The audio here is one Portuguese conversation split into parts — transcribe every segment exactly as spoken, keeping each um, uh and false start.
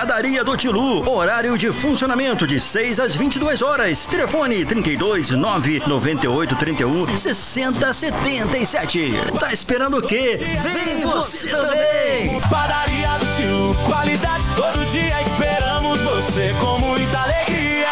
Padaria do Tilu, horário de funcionamento de seis às vinte e duas horas. Telefone trinta e dois, nove noventa e oito, trinta e um, sessenta, setenta e sete. Tá esperando o quê? Vem você também! Padaria do Tilu, qualidade todo dia, esperamos você com muita alegria.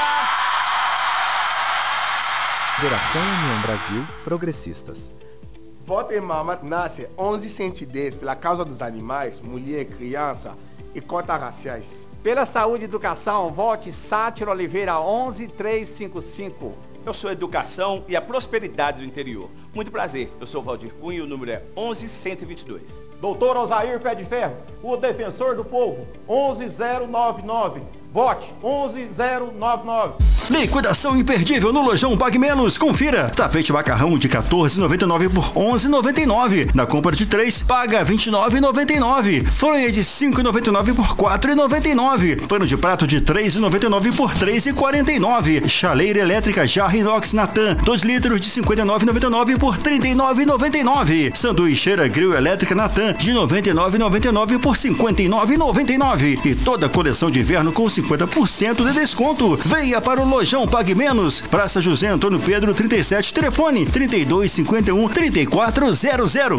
Federação União Brasil Progressistas. Vote em Mamat Nasser onze cento e dez pela causa dos animais, mulher, criança e cotas raciais. Pela saúde e educação, vote Sátiro Oliveira onze trezentos e cinquenta e cinco. Eu sou Educação e a Prosperidade do Interior. Muito prazer, eu sou o Valdir Cunha e o número é onze cento e vinte e dois. Doutor Osair Pé de Ferro, o defensor do povo, onze zero nove nove. Vote onze zero nove nove. Liquidação imperdível no Lojão Pague Menos. Confira. Tapete macarrão de quatorze reais e noventa e nove centavos por onze reais e noventa e nove centavos. Na compra de três, paga vinte e nove reais e noventa e nove centavos. Fronha de cinco reais e noventa e nove centavos por quatro reais e noventa e nove centavos. Pano de prato de três reais e noventa e nove centavos por três reais e quarenta e nove centavos. Chaleira elétrica Jarra Inox Natan, dois litros de cinquenta e nove reais e noventa e nove centavos por trinta e nove reais e noventa e nove centavos. Sanduicheira grill elétrica Natan de noventa e nove reais e noventa e nove centavos por cinquenta e nove reais e noventa e nove centavos. E toda a coleção de inverno com cinquenta por cento de desconto. Venha para o Lojão Pague Menos, Praça José Antônio Pedro trinta e sete, telefone trinta e dois, cinquenta e um, trinta e quatro zero zero.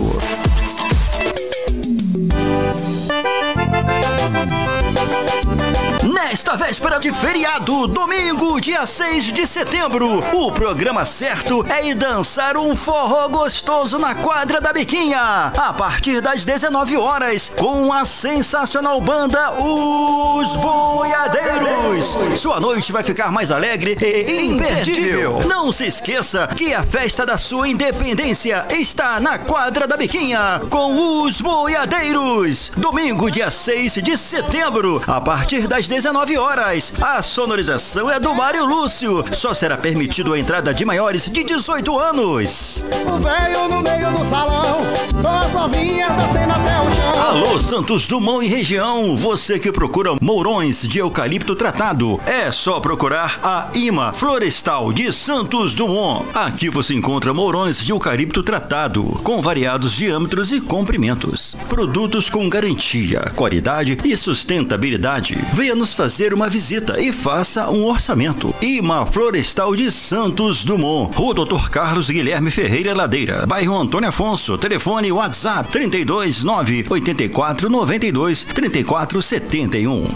Nesta véspera de feriado, domingo, dia seis de setembro, o programa certo é ir dançar um forró gostoso na quadra da Biquinha, a partir das dezenove horas, com a sensacional banda Os Boiadeiros. Sua noite vai ficar mais alegre e imperdível. Não se esqueça que a festa da sua independência está na quadra da Biquinha, com Os Boiadeiros. Domingo, dia seis de setembro, a partir das dezenove horas. A sonorização é do Mário Lúcio. Só será permitido a entrada de maiores de dezoito anos. O velho no meio do salão, as novinhas descendo até o chão. Alô, Santos Dumont e região. Você que procura mourões de eucalipto tratado, é só procurar a IMA Florestal de Santos Dumont. Aqui você encontra mourões de eucalipto tratado, com variados diâmetros e comprimentos. Produtos com garantia, qualidade e sustentabilidade. Venha nos fazer uma visita e faça um orçamento. IMA Florestal de Santos Dumont, Rua doutor Carlos Guilherme Ferreira Ladeira, bairro Antônio Afonso. Telefone WhatsApp trinta e dois, nove oitenta e quatro, noventa e dois, trinta e quatro setenta e um.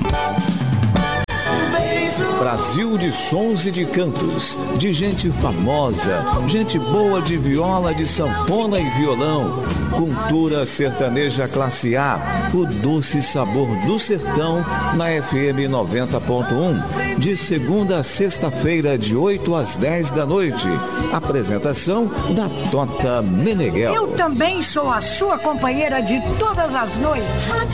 Brasil de sons e de cantos, de gente famosa, gente boa de viola, de sanfona e violão, cultura sertaneja classe A, o doce sabor do sertão na F M noventa ponto um, de segunda a sexta-feira de oito às dez da noite. Apresentação da Tota Meneghel. Eu também sou a sua companheira de todas as noites.